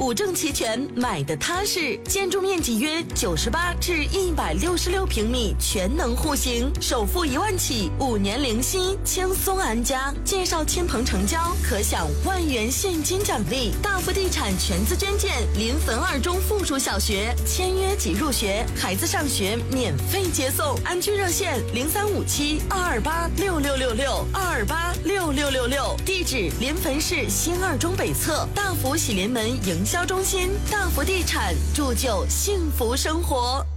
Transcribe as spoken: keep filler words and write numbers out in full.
五证齐全，买的踏实。建筑面积约九十八至一百六十六平米，全能户型，首付一万起，五年零息，轻松安家。介绍亲朋成交，可享万元现金奖励。大福地产全资捐建临汾二中附属小学，签约即入学，孩子上学免费接送。安居热线零三五七二二八六六六六二二八六六六六，地址临汾市新二中北侧大福喜临门营销中心。大福地产，铸就幸福生活。